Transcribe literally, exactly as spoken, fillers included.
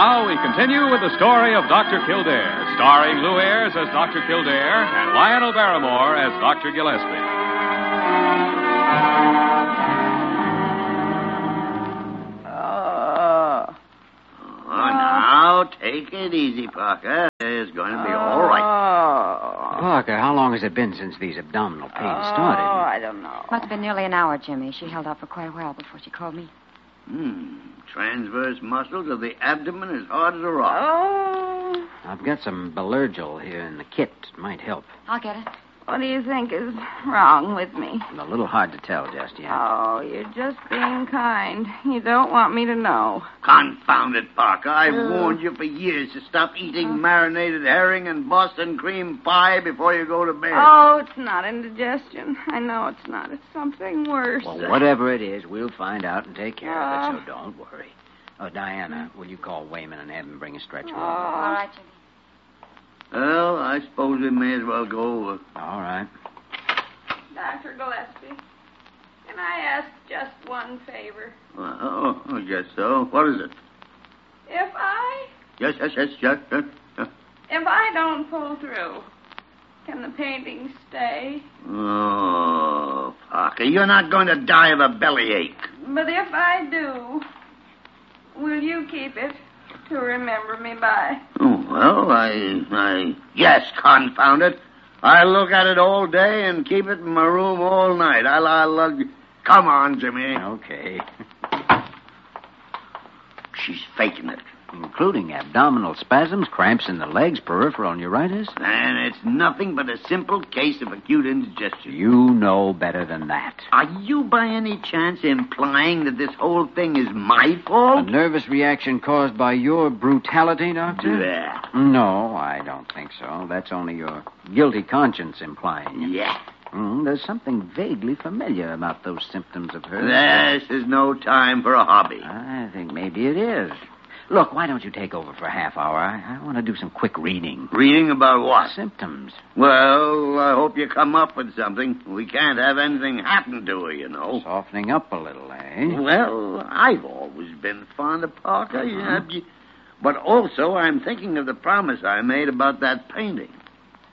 now we continue with the story of Doctor Kildare, starring Lou Ayres as Doctor Kildare and Lionel Barrymore as Doctor Gillespie. Oh. Oh, now, take it easy, Parker. It's going to be all right. Oh. Parker, how long has it been since these abdominal pains Oh, started? I don't know. Must have been nearly an hour, Jimmy. She held out for quite a while before she called me. Hmm. Transverse muscles of the abdomen as hard as a rock. Oh. I've got some Belergil here in the kit. It might help. I'll get it. What do you think is wrong with me? A little hard to tell just yet. Oh, you're just being kind. You don't want me to know. Confound it, Parker. I've warned you for years to stop eating marinated herring and Boston cream pie before you go to bed. Oh, it's not indigestion. I know it's not. It's something worse. Well, whatever it is, we'll find out and take care of Uh. it, so don't worry. Oh, Diana, will you call Wayman and have him bring a stretcher? Oh. All right, Jimmy. Well, I suppose we may as well go over. All right. Doctor Gillespie, can I ask just one favor? Well, I guess so. What is it? If I, Yes, yes, yes, yes, yes. yes. if I don't pull through, can the painting stay? Oh, Parker, you're not going to die of a bellyache. But if I do, will you keep it to remember me by? Oh, well, I, I, yes, confound it. I look at it all day and keep it in my room all night. I'll, I'll, uh, come on, Jimmy. Okay. She's faking it. Including abdominal spasms, cramps in the legs, peripheral neuritis. And it's nothing but a simple case of acute indigestion. You know better than that. Are you by any chance implying that this whole thing is my A fault? nervous reaction caused by your brutality, Doctor? Yeah. No, I don't think so. That's only your guilty conscience implying it. Yeah. Mm, there's something vaguely familiar about those symptoms of hers. This is no time for a hobby. I think maybe it is. Look, why don't you take over for a half hour? I, I want to do some quick reading. Reading about what? Symptoms. Well, I hope you come up with something. We can't have anything happen to her, you know. Softening up a little, eh? Well, I've always been fond of Parker, Uh-huh. yeah. But also, I'm thinking of the promise I made about that painting.